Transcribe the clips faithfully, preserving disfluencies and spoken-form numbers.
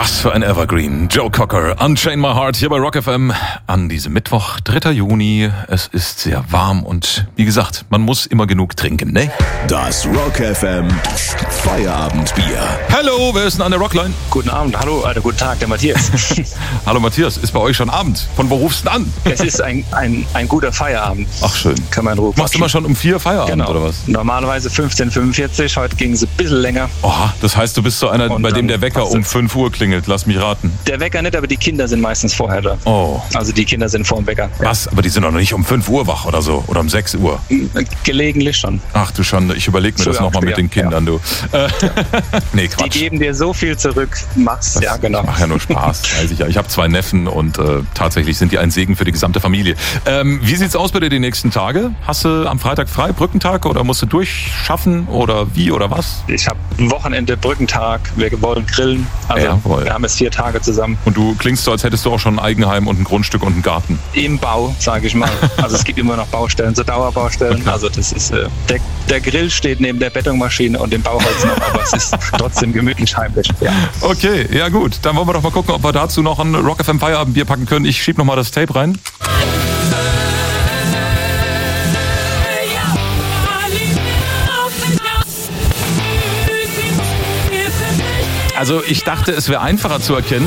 Was für ein Evergreen. Joe Cocker, Unchain My Heart hier bei Rock F M an diesem Mittwoch, dritter Juni. Es ist sehr warm und wie gesagt, man muss immer genug trinken, ne? Das Rock F M Feierabendbier. Hallo, wer ist denn an der Rockline? Guten Abend, hallo, also guten Tag, der Matthias. Hallo Matthias, ist bei euch schon Abend? Von wo rufst du denn an? Es ist ein, ein, ein guter Feierabend. Ach schön. Kann man rufen. Machst du immer schon um vier Feierabend genau. oder was? Normalerweise fünfzehn Uhr fünfundvierzig, heute ging es ein bisschen länger. Oha, das heißt, du bist so einer, Und bei dem der Wecker um es. fünf Uhr klingelt, lass mich raten. Der Wecker nicht, aber die Kinder sind meistens vorher da. Oh. Also die Kinder sind vor dem Wecker. Ja. Was? Aber die sind doch noch nicht um fünf Uhr wach oder so? Oder um sechs Uhr? Gelegentlich schon. Ach du Schande, ich überlege mir Früher das nochmal auch mit den später, Kindern, du. Äh, nee, Die Quatsch. geben dir so viel zurück. Mach's, ja genau. Ach ja, nur Spaß, weiß ich ja. Ich habe zwei Neffen und äh, tatsächlich sind die ein Segen für die gesamte Familie. Ähm, wie sieht's aus bei dir die nächsten Tage? Hast du am Freitag frei, Brückentag, oder musst du durchschaffen oder wie oder was? Ich habe ein Wochenende, Brückentag, wir wollen grillen. Also Jawohl. wir haben jetzt vier Tage zusammen. Und du klingst so, als hättest du auch schon ein Eigenheim und ein Grundstück und einen Garten. Im Bau, sage ich mal. Also es gibt immer noch Baustellen, so Dauerbaustellen. Okay. Also das ist äh, der, der Grill steht neben der Betonmaschine und dem Bauholz noch, aber es ist trotzdem gemütlich heimlich. Ja. Okay, ja gut. Dann wollen wir doch mal gucken, ob wir dazu noch ein Rock F M Feierabendbier packen können. Ich schieb noch mal das Tape rein. Also ich dachte, es wäre einfacher zu erkennen.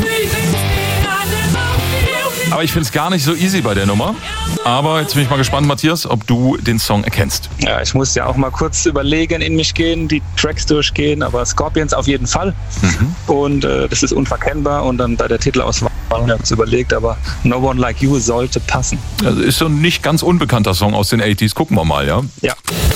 Aber ich finde es gar nicht so easy bei der Nummer. Aber jetzt bin ich mal gespannt, Matthias, ob du den Song erkennst. Ja, ich muss ja auch mal kurz überlegen, in mich gehen, die Tracks durchgehen, aber Scorpions auf jeden Fall. Mhm. Und äh, das ist unverkennbar. Und dann bei der Titelauswahl habe ich uns überlegt, aber No One Like You sollte passen. Also ist so ein nicht ganz unbekannter Song aus den achtziger. Gucken wir mal, ja? Ja.